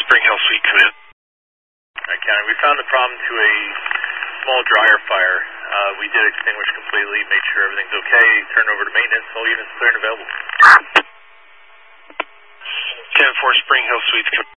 Spring Hill Suite, come in. Alright, County, we found the problem to a small dryer fire. We did extinguish completely, made sure everything's okay, turned over to maintenance, all units clear and available. 10-4 Spring Hill Suite, come in.